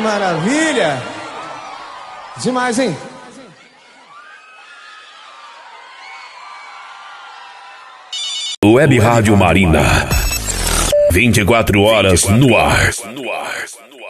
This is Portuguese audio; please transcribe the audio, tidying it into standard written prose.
maravilha! Demais, hein? Web Rádio Marina. 24 horas no ar.